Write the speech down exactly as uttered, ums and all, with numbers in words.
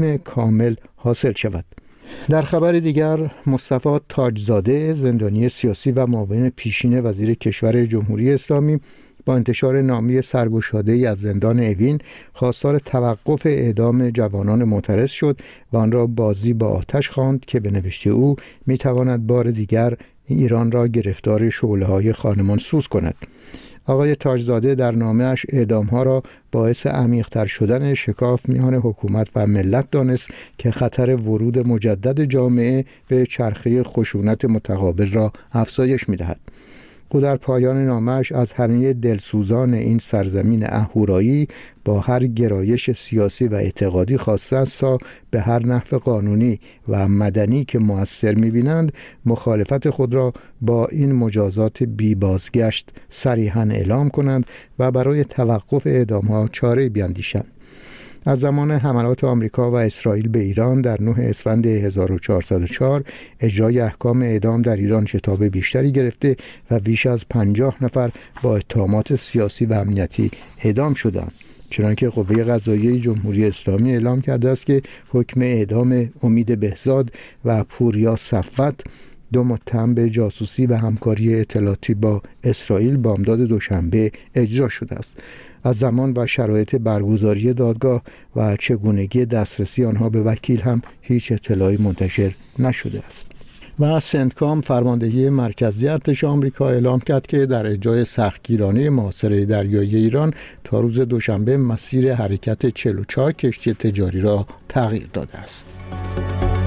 تسلیم کامل حاصل شود. در خبر دیگر، مصطفی تاجزاده، زندانی سیاسی و معاون پیشین وزیر کشور جمهوری اسلامی، با انتشار نامه سرگشاده‌ای از زندان اوین خواستار توقف اعدام جوانان معترض شد و آن را بازی با آتش خواند که به نوشته او می‌تواند بار دیگر ایران را گرفتار شعله‌های خانمان سوز کند. آقای تاجزاده در نامه‌اش اعدام‌ها را باعث عمیق‌تر شدن شکاف میان حکومت و ملت دانست که خطر ورود مجدد جامعه به چرخه خشونت متقابل را افزایش می‌دهد. او در پایان نامه‌اش از همه دلسوزان این سرزمین اهورایی با هر گرایش سیاسی و اعتقادی خواسته است تا به هر نحو قانونی و مدنی که مؤثر می‌بینند مخالفت خود را با این مجازات بی بازگشت صریحاً اعلام کنند و برای توقف اعدام‌ها چاره‌ای بیندیشند. از زمان حملات آمریکا و اسرائیل به ایران در نه اسفند هزار و چهارصد و چهار اجرای احکام اعدام در ایران شتاب بیشتری گرفته و بیش از پنجاه نفر با اتهامات سیاسی و امنیتی اعدام شدند. چنانکه قوه قضاییه جمهوری اسلامی اعلام کرده است که حکم اعدام امید بهزاد و پوریا صفوت، دو متهم به جاسوسی و همکاری اطلاعاتی با اسرائیل، بامداد دوشنبه اجرا شده است. از زمان و شرایط برگزاری دادگاه و چگونگی دسترسی آنها به وکیل هم هیچ اطلاعی منتشر نشده است. و سنتکام، فرماندهی مرکزی ارتش آمریکا، اعلام کرد که در اجرای سختگیرانه محاصره دریایی ایران تا روز دوشنبه مسیر حرکت چهل و چهار کشتی تجاری را تغییر داده است.